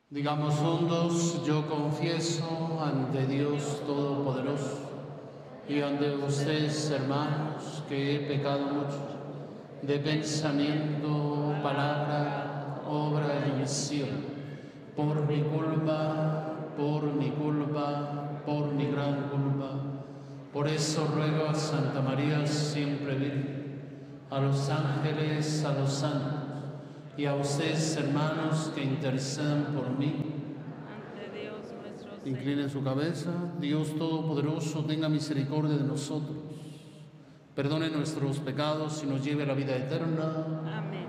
Digamos juntos, yo confieso ante Dios Todopoderoso y ante ustedes, hermanos, que he pecado mucho de pensamiento, palabra, obra y omisión, por mi culpa, por mi gran culpa. Por eso ruego a Santa María, siempre Virgen, a los ángeles, a los santos, y a ustedes, hermanos, que intercedan por mí. Ante Dios nuestro Señor. Inclinen su cabeza. Dios Todopoderoso, tenga misericordia de nosotros, perdone nuestros pecados y nos lleve a la vida eterna. Amén.